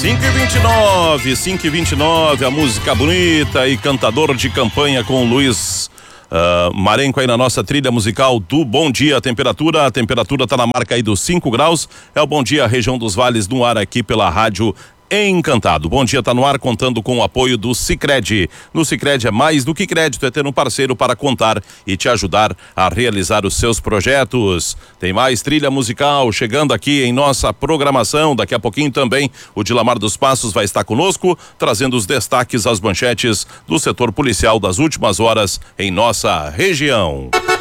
5h29, a música bonita e cantador de campanha com o Luiz Marenco aí na nossa trilha musical do Bom Dia. A temperatura tá na marca aí dos 5 graus. É o Bom Dia, região dos Vales, no ar aqui pela Rádio Encantado. Bom Dia tá no ar, contando com o apoio do Sicredi. No Sicredi é mais do que crédito, é ter um parceiro para contar e te ajudar a realizar os seus projetos. Tem mais trilha musical chegando aqui em nossa programação. Daqui a pouquinho também o Dilamar dos Passos vai estar conosco, trazendo os destaques, as manchetes do setor policial das últimas horas em nossa região.